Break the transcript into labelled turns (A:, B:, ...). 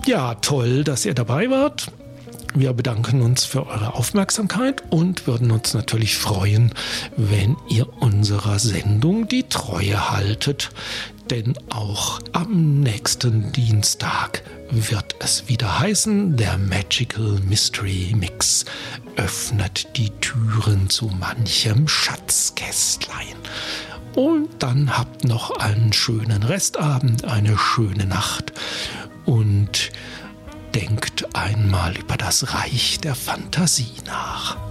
A: Ja, toll, dass ihr dabei wart. Wir bedanken uns für eure Aufmerksamkeit und würden uns natürlich freuen, wenn ihr unserer Sendung die Treue haltet. Denn auch am nächsten Dienstag wird es wieder heißen, der Magical Mystery Mix öffnet die Türen zu manchem Schatzkästlein. Und dann habt noch einen schönen Restabend, eine schöne Nacht und denkt einmal über das Reich der Fantasie nach.